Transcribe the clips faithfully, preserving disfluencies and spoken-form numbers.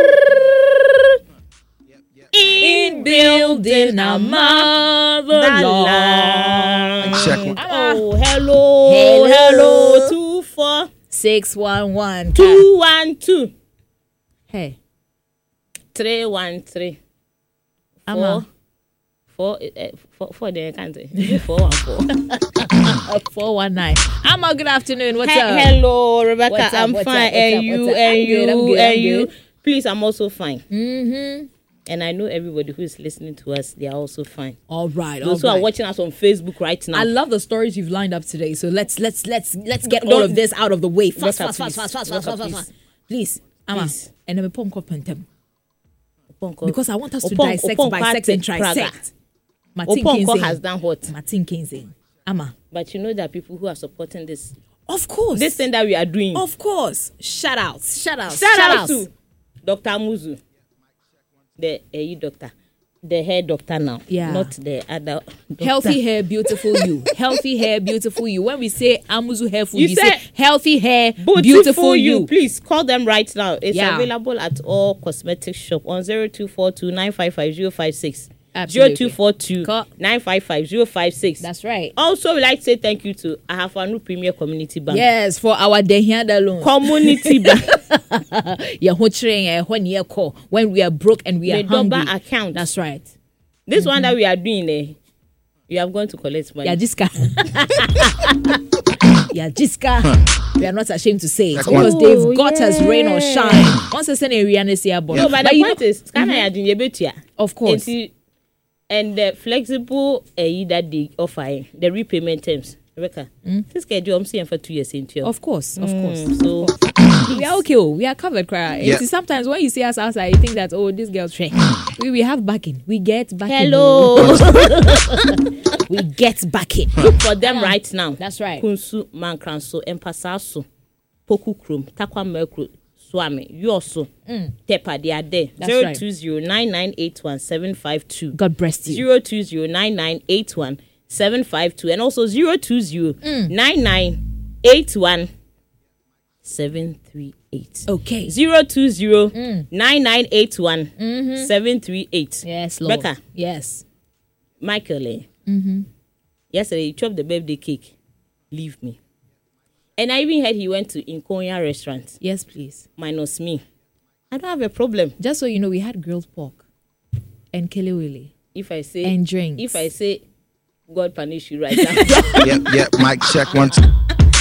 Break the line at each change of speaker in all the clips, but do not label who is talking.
In building a motherland. Oh, hello, hello, hello. Two four
six one one
two one two.
Hey,
three one three. Four, four, uh, four, four. There can't say four one four.
Four one nine. Amma, good afternoon. What's
He-
up?
Hello, Rebecca.
What's up,
I'm
what's
fine,
up, what's
and
up,
you,
what's up?
and
I'm
you,
good, I'm good,
and
I'm
you.
good.
Please, I'm also fine.
Mm-hmm.
And I know everybody who is listening to us, they are also fine.
All right.
Those
all
who
right.
are watching us on Facebook right now.
I love the stories you've lined up today. So let's let's let's let's get
Don't-
all of this out of the way. Fast,
Rebecca,
fast, fast,
please.
fast, fast, fast,
Rebecca,
fast, fast,
please.
fast. Please, Amma.
Please.
And then we pump up and them.
Oponko-
Because I want us to
Oponko-
dissect,
Oponko
bisect,
ate
and
Praga.
trisect. Martin
Oponko
Kinsey.
has done what?
Martin Kinsey. Amma.
But you know that people who are supporting this
Of course.
this thing that we are doing.
Of course. Shout out. Shout out.
Shout out to Doctor Muzu, the A E doctor, the hair doctor now.
Yeah.
Not the other doctor.
Healthy hair, beautiful you. Healthy hair, beautiful you. When we say Amuzu hair food,
You
you,
said
say healthy hair,
Beautiful,
beautiful,
you.
you.
Please call them right now. It's
Yeah.
available at all cosmetic shop on zero two four two nine five five zero five six.
Absolutely.
zero two four two nine five five zero five six.
That's right.
Also, we'd like to say thank you to Ahafanu Premier Community Bank.
Yes, for our Dehianda loan.
Community Bank.
Yeah, when you call when we are broke and we are
The double
hungry.
account.
That's right.
This one that we are doing, eh, you have gone to collect money.
Yeah, Jiska. Yeah, Jiska. We are not ashamed to say it
That's
because
one.
they've got
Oh,
us rain or
yeah.
shine. Once a send area and say
No, but the
you
point
know-
is, can I do better?
Of course.
And, and the flexible eh, that they offer, eh, the repayment terms. Rebecca, this guy I'm seeing for two years into.
Of course, of course.
So
We are okay. oh, We are covered, cry.
Yeah.
See, sometimes when you see us outside, you think that oh, this girl's train. we we have backing. We get backing.
hello.
We get backing.
Look for them right now.
That's right.
Kunsu Mankranso Empasaso Poku Krum Takwa Merkro Swami Yoso Tepa they are there.
That's
Zero
right.
two zero nine nine eight one seven five two.
God bless you.
Zero two zero nine nine eight one seven five two and also zero two zero nine nine eight one seven three eight.
Okay.
Zero two zero nine nine eight one seven three eight.
Yes, Lord.
Becca,
Yes.
Michael, eh? Mm-hmm. Yesterday you chopped the birthday cake. Leave me. And I even heard he went to Inkonya restaurant.
Yes, please.
Minus me. I don't have a problem.
Just so you know, we had grilled pork and kelewele
If I say
and drinks.
if I say God punish you right now.
Yep, yep. Mic check one, two.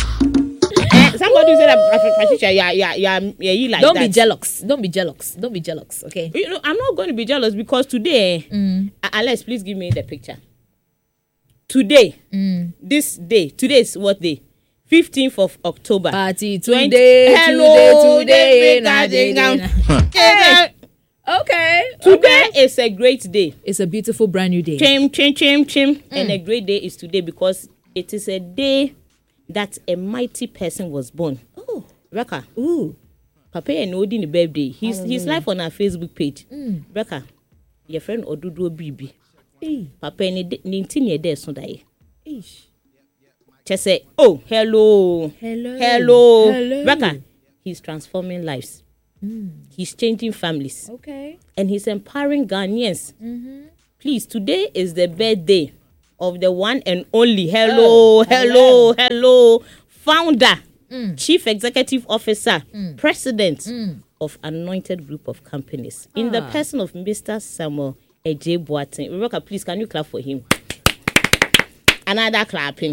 Eh, somebody said that Patricia, yeah, yeah, yeah, yeah, you like
Don't
that.
be jealous. Don't be jealous. Don't be jealous. Okay.
You know, I'm not going to be jealous because today, mm. uh, Alex, please give me the picture. Today,
Mm.
this day, today is what day? fifteenth of October.
Party
twenty
today.
Hello,
today,
today,
today.
today.
Hey. Okay.
Today
Okay.
is a great day.
It's a beautiful brand new day.
Chim, chim, chim, chim.
Mm.
And a great day is today because it is a day that a mighty person was born.
Oh.
Rebecca,
Ooh.
Papa and Odi the birthday. His his life on our Facebook page.
Mm.
Rebecca, your friend Odudu Bibi.
Hey.
Papa and ninety near there so die.
Ish.
Just say, oh, hello.
Hello.
Hello.
Hello.
Rebecca, he's transforming lives.
Mm.
He's changing families.
Okay.
And he's empowering Ghanaians.
Mm-hmm.
Please, today is the birthday of the one and only. Hello,
Oh,
hello, hello. Founder,
Mm.
Chief Executive Officer,
Mm.
President
Mm.
of Anointed Group of Companies. In the
Ah.
person of Mister Samuel Eje Boateng. Rebecca, please, can you clap for him? Another clapping.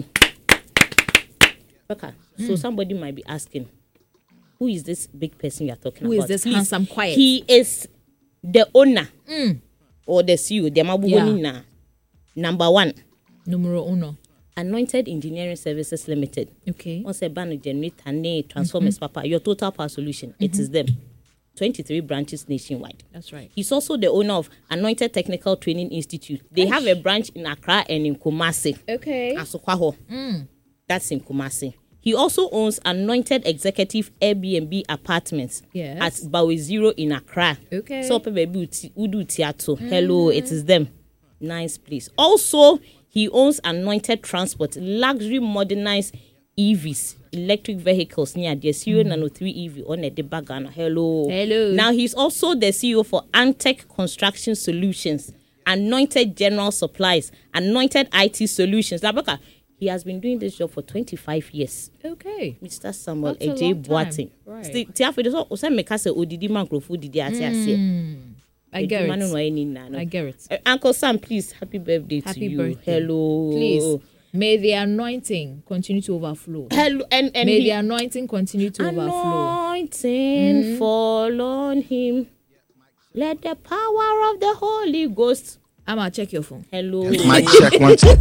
Rebecca, so somebody might be asking, who is this big person you are talking
Who
about?
is this
Please,
handsome, quiet?
He is the owner
Mm.
or the C E O, the
Yeah.
Mabugoni number one,
Numero uno.
Anointed Engineering Services Limited.
Okay.
Once a ban generator, ne transformers, papa, your total power solution. It is them. twenty-three branches nationwide.
That's right.
He's also the owner of Anointed Technical Training Institute. They have a branch in Accra and in Kumasi.
Okay.
Asokwaho.
Mm.
That's in Kumasi. He also owns Anointed Executive Airbnb Apartments
Yes.
at Bawe Zero in Accra.
Okay.
So, baby, Udu Tiato. Hello, it is them. Nice place. Also, he owns Anointed Transport, luxury modernized E Vs, electric vehicles near the C E O mm. Nano three E V on the Debagano. Hello.
Hello.
Now he's also the C E O for Antec Construction Solutions, Anointed General Supplies, Anointed I T Solutions. Labaka, he has been doing this job for twenty-five years.
Okay.
Mister Samuel
That's a
A J
long time.
Boateng.
Right.
Tiafe does not say make us odidi microphone did
Mm. I get it. I get it.
Uh, Uncle Sam, please, happy birthday
Happy
to you.
birthday.
Hello.
Please, may the anointing continue to overflow.
Hello, and, and
may
he,
the anointing continue to overflow.
Anointing
Mm-hmm.
fall on him. Let the power of the Holy Ghost.
I'ma check your phone.
Hello.
Mic check one two.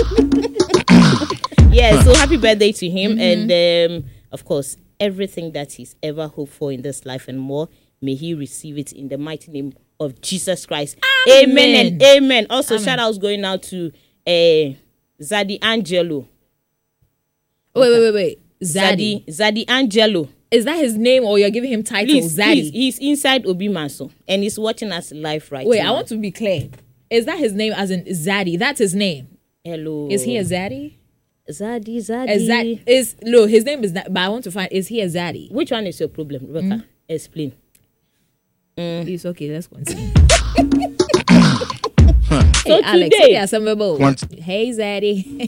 Yeah, so happy birthday to him.
Mm-hmm.
And um, of course, everything that he's ever hoped for in this life and more, may he receive it in the mighty name of Jesus Christ. Amen, amen and amen. Also, amen. Shout outs going out to uh, Zaddy Angelo.
Wait, wait, wait, wait.
Zaddy. Zaddy Angelo.
Is that his name or you're giving him title?
Please,
Zaddy.
please, he's inside Obi Manso and he's watching us live right
wait,
now.
Wait, I want to be clear. Is that his name as in Zaddy? That's his name.
Hello.
Is he a Zaddy?
Zaddy, Zaddy.
Is that is no? His name is that, but I want to find. Is he a Zaddy?
Which one is your problem, Rebecca? Mm. Explain.
Mm. It's okay. Let's continue.
So
hey, Alex,
today,
yeah, some hey, Zaddy.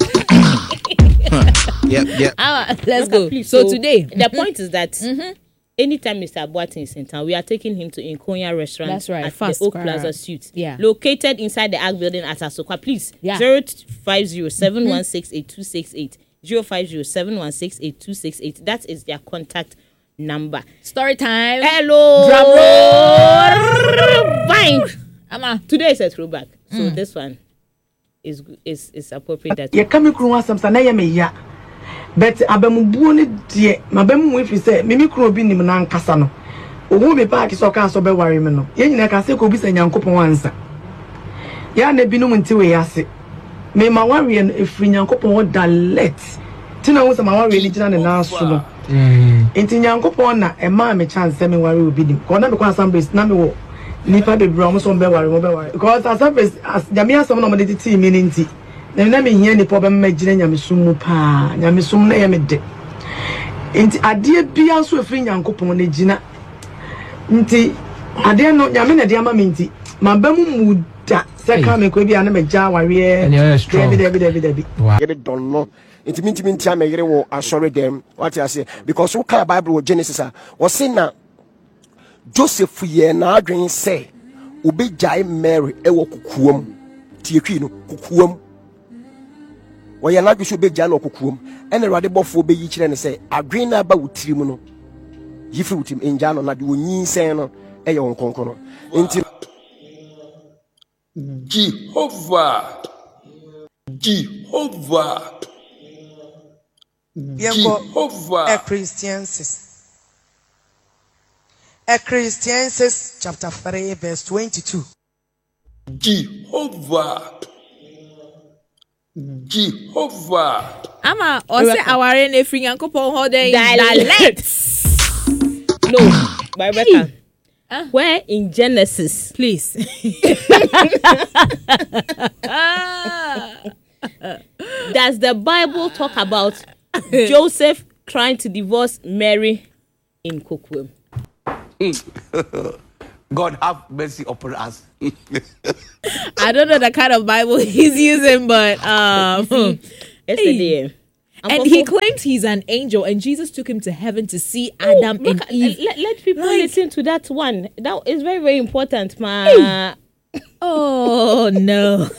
Yep, yep.
Uh, let's
Rebecca,
go.
Please,
so,
so
today,
the point is that
mm-hmm.
anytime Mister Boateng is in town, we are taking him to Nkonya Restaurant.
That's right.
At
Fast,
the Oak
correct.
Plaza Suite.
Yeah.
Located inside the Arc Building at Asokwa. Please,
yeah.
zero five zero seven one six eight two six eight. zero five zero seven one six eight two six eight. That is their contact number.
Story time.
Hello.
Drum roll.
Bang.
Ama.
Today is a throwback. So
Mm.
this one is is is appropriate. That
you come across some sanaya me ya. But abamubuo ne de mabamu we fi say mimi kro bi nim na nkasa no. Owo me park so ka so be ware me no. Ye nyina ka se ko bi sa nyankopon ansa. Ya na binum nti we yase. Me ma ware no efri nyankopon da let. Tina wo se ma ware ni gina ne na so no. Enti nyankopon na e ma me chance me ware obi nim. Ko na me kwa assemblies na me wo nipa be bro mo so be ware mo be ware. Because assemblies as jamia some no mo de ti mi ni nti. Na na me hia ni problem magire nyamesum mu pa. Nyamesum na ye me de. Enti ade bia so efri nyankopon na gina. Nti ade no nyame na de ama me nti. Mabamu mu da se ka me ko bia na me ja ware. Debi debi debi debi.
Yere don no. Enti minti minti am yere wo asore dem. What you say? Because we can Bible with Genesis ah. Was say na Joseph ye na adwen say obi jai Mary e wo kukuom. Tiekwi no kukuom. Wo ye na adwen so obi jai no kukuom. Ene rade bofo obi yi kire ne say adwen na ba wutirim no. Yifi wutim enja no na de onyin sen no e ye won konkono. Enti
Jehovah Jehovah Jehovah
Ecclesiastes Ecclesiastes chapter three verse twenty-two.
Jehovah Jehovah
Ama ose aware na efri nyankopon ho den
dialect. No, by Rebecca. Uh, Where in Genesis,
please.
Does the Bible talk about Joseph trying to divorce Mary in Kokwem?
God have mercy upon us.
I don't know the kind of Bible he's using, but um,
yesterday,
and he claims he's an angel, and Jesus took him to heaven to see Adam oh, and Eve.
Let, let people like, listen to that one. That is very, very important, man.
Oh no.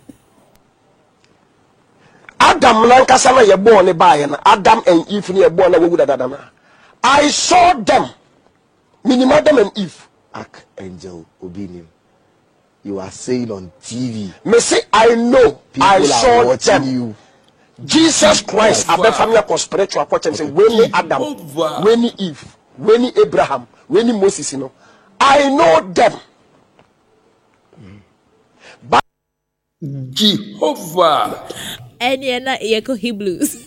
Adam lankasa na ye born ne bae na Adam and Eve ne ye born na wogu dada na. I saw them. Minimum Adam and Eve.
Archangel Obinim. You are saying on T V.
Me say I know.
People
I saw them.
You.
Jesus Christ abe family ko spiritual ko say when Adam, when Eve, when Abraham, when Moses you know. I know them. But
Jehovah
and you're not Yeko Hebrews.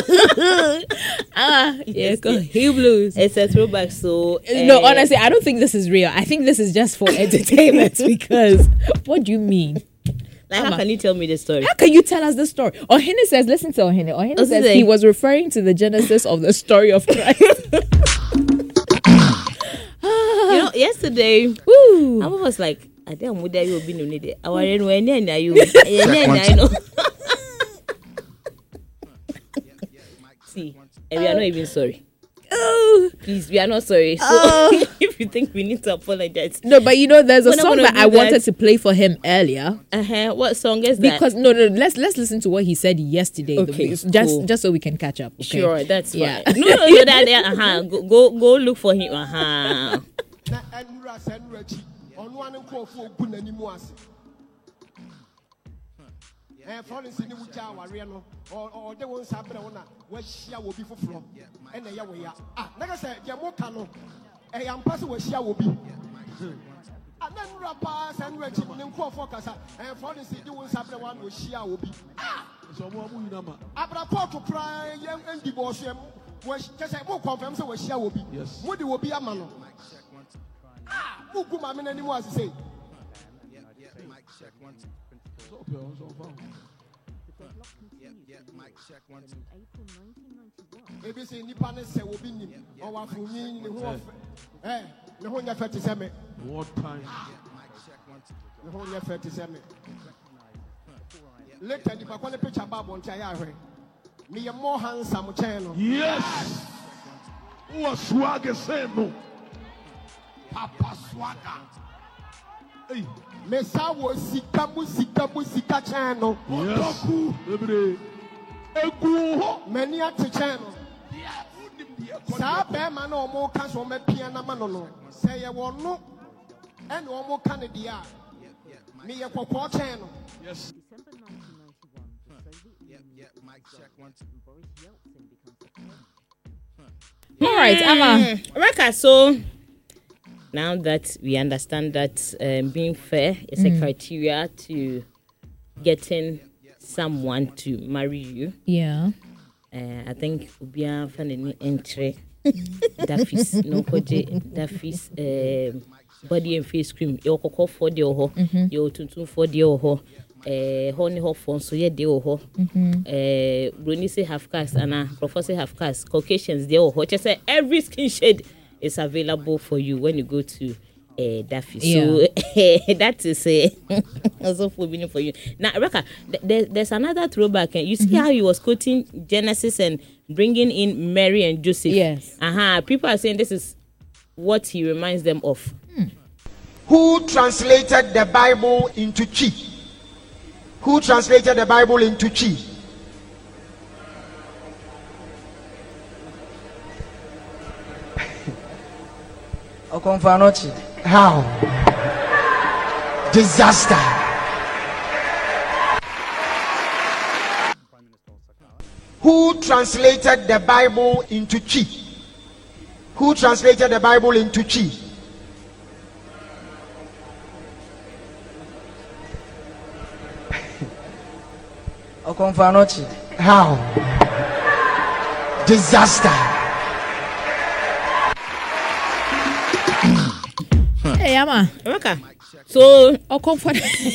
Ah, Yeko Hebrews.
It's a throwback, so uh,
no, honestly, I don't think this is real. I think this is just for entertainment because what do you mean?
Like, how can you tell me the story?
How can you tell us the story? Ohene says, listen to Ohene. Ohene
Oh,
says
say-
he was referring to the genesis of the story of Christ.
You know, yesterday,
Woo.
I was like, I don't know that you will be needed. I want to know any you. I know. See, and we are not even sorry.
Oh.
Please, we are not sorry. So
Oh.
if you think we need to apologize,
No, but you know, there's a
We're not
song
gonna
that
do
I wanted
that.
to play for him earlier.
uh-huh, what song is that?
Because no, no, let's let's listen to what he said yesterday.
Okay,
just
cool.
just so we can catch up. Okay?
Sure, that's
Yeah.
fine. No, no, you're that there. Uh-huh. Go, go, go look for him. Uh-huh.
na enura senura chi onu anu nkofo ogu nanimu ase eh foreign ni wuja aware no o de won sabre wona wa hia wo bi foforo e na ye wo ya ah na ka se je mo ka no e ya mpa se wa hia wo bi ah na enura pa senura chi ni nkofo kasa eh foreign ni won sabre wa no hia wo bi ah so mo amu ina ma abra port pra ye ndi bo so em wo kese mo confirm se wa hia wo bi mo di wo bi ama no ah, Mugu mami na ni mo asise. Ebi se nipa ne se obi nim. O wa funyi ne ho eh ne ho nya fete se me. What time? Ne ho nya fete se me. Later nipa kwa ne picture ba bo ntia ya hwe. Me ye more handsome chen no.
Yes. Who swag say no. Papa Swagger.
Hey, Mesa wo sika mu sika mu sika chen no.
Yes. Ebre. Egu ho.
Many at chen no. Sa be ma na omo ka so me pia na ma no no. Say ye wo no. E na omo ka ne dia. Me ye kokko chen no.
Yes.
December nineteen ninety-one, the Soviet Union yeah, yeah, Mike check one. Boris Yeltsin becomes the president.
All right, Amma.
Raka, so now that we understand that um, being fair is
Mm.
a criteria to getting someone to marry you,
Yeah.
uh, I think Ubia Fanny entry Daffy's no koje Daffy's um, body and face cream. Your cocoa for the oho, your tuntun for the oho, uh, honey hot phone so yeah, the oho, uh, Bruni say half cast and a professor half cast, Caucasians, the oho. Just say every skin shade is available for you when you go to uh, Daffy. So that is uh, also for meaning for you. Now, Raka, th- there, there's another throwback. And you see how he was quoting Genesis and bringing in Mary and Joseph.
Yes.
Uh-huh. People are saying this is what he reminds them of.
Who translated the Bible into Chi? Who translated the Bible into Chi?
Okonfanochi.
How? Disaster. Who translated the Bible into Chi? Who translated the Bible into Chi?
Okonfanochi.
How? Disaster.
Hey, Amma.
Raka, so
Oh, comfort.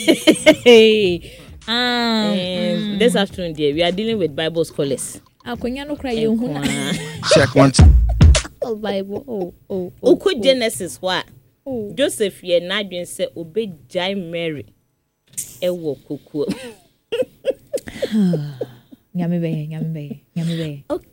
um,
um, this afternoon, dear, we are dealing with Bible scholars.
Akonya no cry you.
Check one, two.
Oh, Bible. Oh, oh, oh.
Uku Genesis what?
Oh.
Joseph ye nadwin say obe jai Mary ewo kuku.
Nyame be, nyame be, nyame be.
Okay.